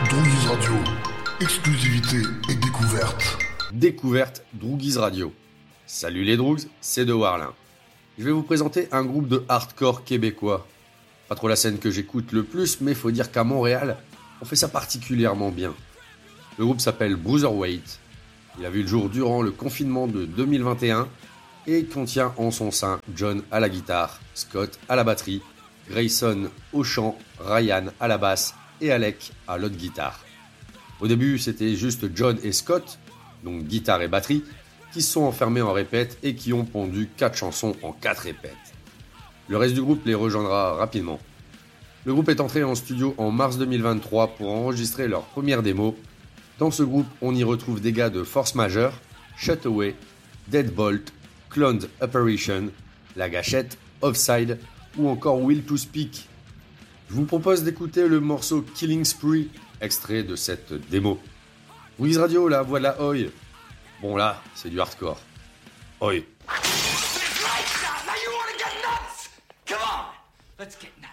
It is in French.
Droogies Radio, exclusivité et découverte. Découverte Droogies Radio. Salut les Droogs, c'est De Warlin. Je vais vous présenter un groupe de hardcore québécois. Pas trop la scène que j'écoute le plus, mais faut dire qu'à Montréal, on fait ça particulièrement bien. Le groupe s'appelle Bruiserweight. Il a vu le jour durant le confinement de 2021 et contient en son sein John à la guitare, Scott à la batterie, Grayson au chant, Ryan à la basse et Alec à l'autre guitare. Au début, c'était juste John et Scott, donc guitare et batterie, qui se sont enfermés en répète et qui ont pondu 4 chansons en 4 répètes. Le reste du groupe les rejoindra rapidement. Le groupe est entré en studio en mars 2023 pour enregistrer leur première démo. Dans ce groupe, on y retrouve des gars de Force Majeure, Shut Away, Deadbolt, Cloned Apparition, La Gâchette, Offside ou encore Will to Speak. Je vous propose d'écouter le morceau Killing Spree, extrait de cette démo. Droogies Radio, la voix de la Oi. Bon là, c'est du hardcore. Oi. Now you wanna get nuts? Come on, let's get nuts.